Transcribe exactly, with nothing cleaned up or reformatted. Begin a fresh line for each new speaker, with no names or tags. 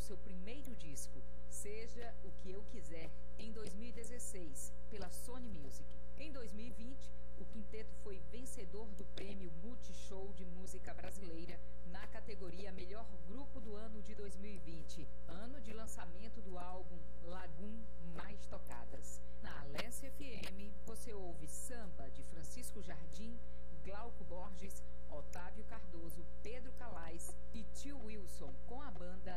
seu primeiro disco, Seja o Que Eu Quiser, em dois mil e dezesseis, pela Sony Music. Em dois mil e vinte, o quinteto foi vencedor do prêmio Multishow de Música Brasileira na categoria Melhor Grupo do Ano de dois mil e vinte, ano de lançamento do álbum Lagoon Mais Tocadas. Na Alessia F M, você ouve Samba, de Francisco Jardim, Glauco Borges, Otávio Cardoso, Pedro Calais e Tio Wilson, com a banda